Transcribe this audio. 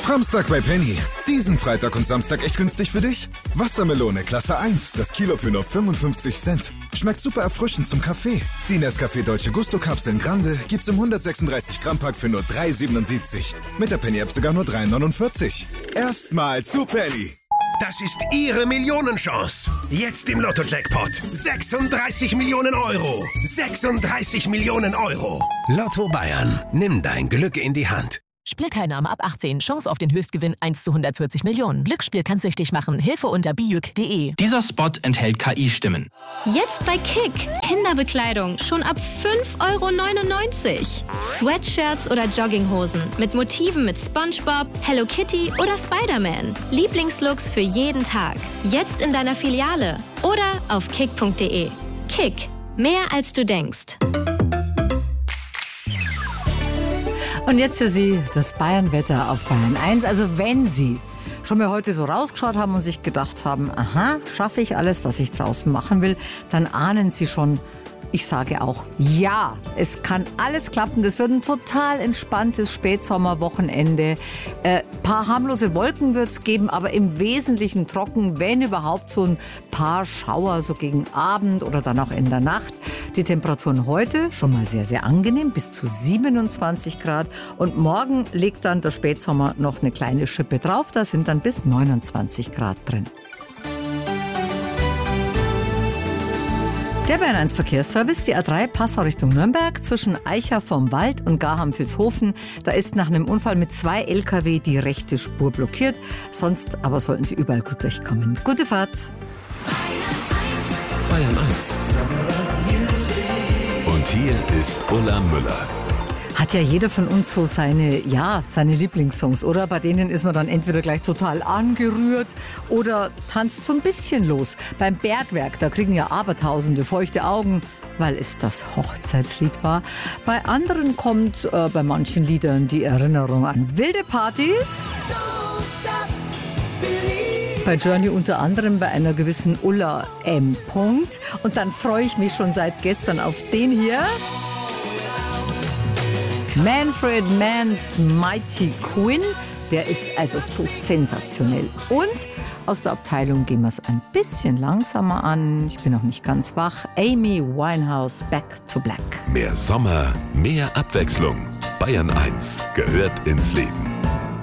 Samstag bei Penny. Diesen Freitag und Samstag echt günstig für dich? Wassermelone Klasse 1, das Kilo für nur 55 Cent. Schmeckt super erfrischend zum Kaffee. Die Nescafé Dolce Gusto Kapseln Grande gibt's im 136 Gramm Pack für nur 3,77. Mit der Penny-App sogar nur 3,49. Erstmal zu Penny. Das ist Ihre Millionenchance. Jetzt im Lotto-Jackpot. 36 Millionen Euro. 36 Millionen Euro. Lotto Bayern. Nimm dein Glück in die Hand. Spielteilnahme ab 18. Chance auf den Höchstgewinn 1 zu 140 Millionen. Glücksspiel kann süchtig machen. Hilfe unter bijuk.de. Dieser Spot enthält KI-Stimmen. Jetzt bei Kick. Kinderbekleidung schon ab 5,99 €. Sweatshirts oder Jogginghosen mit Motiven mit SpongeBob, Hello Kitty oder Spider-Man. Lieblingslooks für jeden Tag. Jetzt in deiner Filiale oder auf kick.de. Kick. Mehr als du denkst. Und jetzt für Sie das Bayern-Wetter auf Bayern 1. Also wenn Sie schon mal heute so rausgeschaut haben und sich gedacht haben, aha, schaffe ich alles, was ich draußen machen will, dann ahnen Sie schon, ich sage auch, ja, es kann alles klappen. Das wird ein total entspanntes Spätsommerwochenende. Paar harmlose Wolken wird es geben, aber im Wesentlichen trocken, wenn überhaupt so ein paar Schauer so gegen Abend oder dann auch in der Nacht. Die Temperaturen heute schon mal sehr, sehr angenehm, bis zu 27 Grad. Und morgen legt dann der Spätsommer noch eine kleine Schippe drauf. Da sind dann bis 29 Grad drin. Der Bayern 1 Verkehrsservice, die A3 Passau Richtung Nürnberg zwischen Eicher vom Wald und Garham-Vilshofen. Da ist nach einem Unfall mit 2 LKW die rechte Spur blockiert. Sonst aber sollten Sie überall gut durchkommen. Gute Fahrt. Bayern 1. Und hier ist Ulla Müller. Hat ja jeder von uns so seine Lieblingssongs, oder? Bei denen ist man dann entweder gleich total angerührt oder tanzt so ein bisschen los. Beim Bergwerk, da kriegen ja Abertausende feuchte Augen, weil es das Hochzeitslied war. Bei anderen kommt bei manchen Liedern die Erinnerung an wilde Partys. Bei Journey unter anderem bei einer gewissen Ulla M. Und dann freue ich mich schon seit gestern auf den hier. Manfred Mann's Mighty Quinn, der ist also so sensationell. Und aus der Abteilung gehen wir es ein bisschen langsamer an. Ich bin noch nicht ganz wach. Amy Winehouse, Back to Black. Mehr Sommer, mehr Abwechslung. Bayern 1 gehört ins Leben.